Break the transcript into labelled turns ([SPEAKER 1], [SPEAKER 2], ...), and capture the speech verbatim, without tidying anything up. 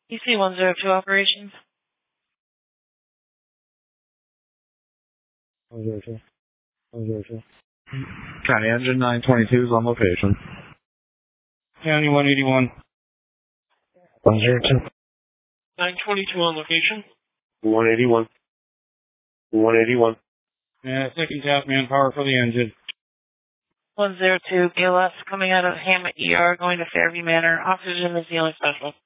[SPEAKER 1] E C one zero two operations.
[SPEAKER 2] one zero two. one zero two.
[SPEAKER 3] County Engine nine twenty-two is on location.
[SPEAKER 4] County one eighty-one.
[SPEAKER 2] one zero two.
[SPEAKER 1] nine twenty-two on location.
[SPEAKER 5] one eighty-one. one eighty-one.
[SPEAKER 4] Yeah, second tap manpower for the engine.
[SPEAKER 1] one zero two, G L S coming out of Hammett E R going to Fairview Manor. Oxygen is the only special.